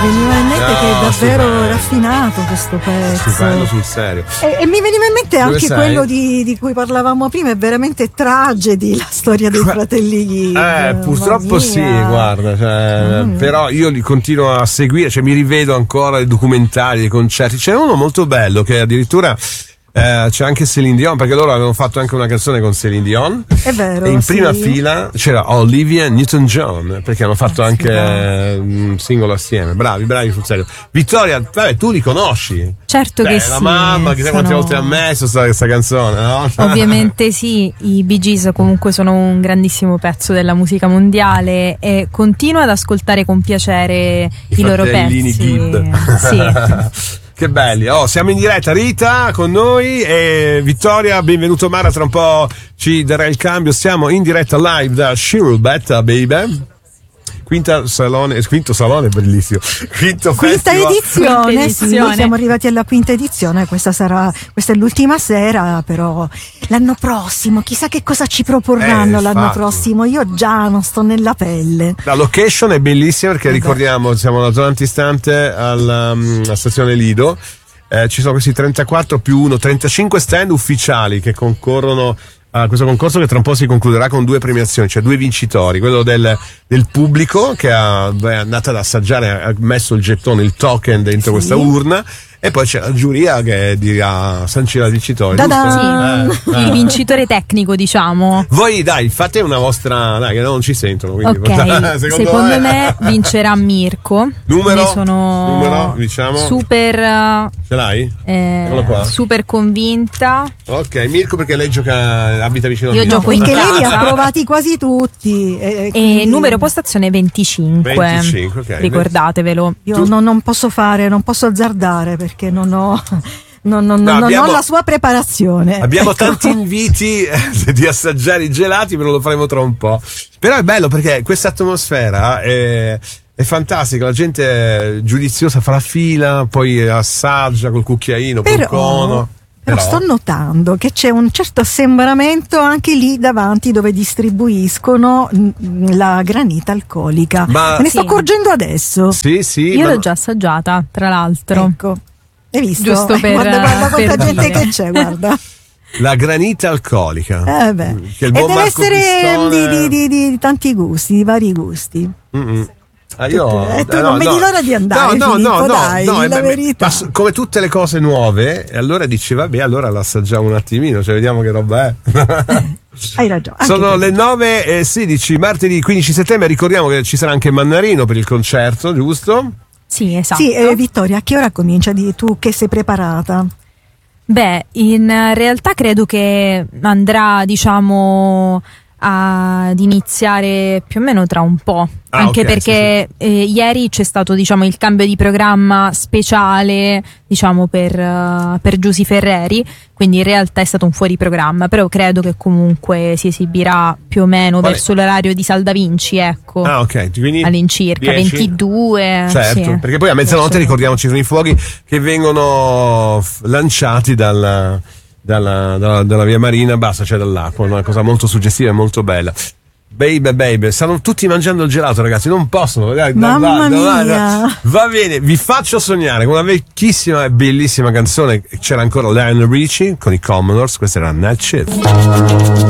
veniva in mente che è davvero raffinato questo pezzo. Stupendo sul serio. E mi veniva in mente Dove anche sei? quello di cui parlavamo prima, è veramente tragedy la storia dei fratelli Gibb. Purtroppo sì, guarda, però io li continuo a seguire, cioè mi rivedo ancora i documentari, i concerti. C'è uno molto bello che addirittura c'è anche Céline Dion, perché loro avevano fatto anche una canzone con Céline Dion. È vero. E in prima fila c'era Olivia Newton-John, perché hanno fatto anche un singolo assieme. Bravi sul serio. Vittoria, tu li conosci? Certo che sì. La mamma, chissà quante volte ha messo questa canzone, no? Ovviamente sì, i Bee Gees comunque sono un grandissimo pezzo della musica mondiale e continuo ad ascoltare con piacere i loro pezzi. Gibb. Sì. Che belli, siamo in diretta, Rita con noi e Vittoria, benvenuto Mara, tra un po' ci darà il cambio, siamo in diretta live da Shirlbetta, baby. Quinto salone, bellissimo. Quinta edizione. Sì, siamo arrivati alla quinta edizione. Questa è l'ultima sera, però l'anno prossimo, chissà che cosa ci proporranno l'anno prossimo. Io già non sto nella pelle. La location è bellissima perché ricordiamo, siamo alla zona antistante alla stazione Lido. Ci sono questi 34 più 1, 35 stand ufficiali che concorrono a questo concorso, che tra un po' si concluderà con 2 premiazioni, cioè 2 vincitori, quello del pubblico che è andato ad assaggiare, ha messo il gettone, il token dentro questa urna, e poi c'è la giuria che dirà sancirà il vincitore. Il vincitore tecnico, diciamo. Voi dai, fate una vostra, dai, che non ci sentono, quindi secondo me vincerà Mirko. Numero, diciamo super, ce l'hai? Eccolo qua. Super convinta. Ok, Mirko, perché lei abita vicino a me. Io gioco in perché casa. lei li ha provati quasi tutti e numero postazione 25, ok. Ricordatevelo. Io non posso azzardare perché non ho la sua preparazione. Abbiamo tanti inviti di assaggiare i gelati, però lo faremo tra un po'. Però è bello perché questa atmosfera è fantastica, la gente è giudiziosa, fa la fila, poi assaggia col cucchiaino, col cono. Però sto notando che c'è un certo assembramento anche lì davanti dove distribuiscono la granita alcolica. Me ne sto accorgendo adesso. Sì. Io l'ho già assaggiata, tra l'altro. Ecco, hai visto? Giusto guarda quanta gente che c'è, guarda. La granita alcolica. Che deve essere di tanti gusti, di vari gusti. Tu non vedi l'ora di andare, dai, la verità. Ma come tutte le cose nuove, e allora dici vabbè, allora l'assaggiamo un attimino, cioè vediamo che roba è. Hai ragione. Sono le 9:16, martedì 15 settembre. Ricordiamo che ci sarà anche Mannarino per il concerto, giusto? Sì, esatto. Sì, Vittoria, a che ora comincia? Tu che sei preparata? Beh, in realtà credo che andrà, diciamo, ad iniziare più o meno tra un po', anche perché ieri c'è stato, diciamo, il cambio di programma speciale, diciamo, per Giusy Ferreri, quindi in realtà è stato un fuori programma, però credo che comunque si esibirà più o meno verso l'orario di Salda Vinci, ecco. Quindi all'incirca 10? 22. Certo, sì. Perché poi a mezzanotte ricordiamoci sono i fuochi che vengono lanciati dalla via Marina, cioè dall'acqua, una cosa molto suggestiva e molto bella. Baby, stanno tutti mangiando il gelato, ragazzi, non possono. Mamma mia. Va bene, vi faccio sognare con una vecchissima e bellissima canzone. C'era ancora Lionel Richie con i Commodores, questa era Night Shift.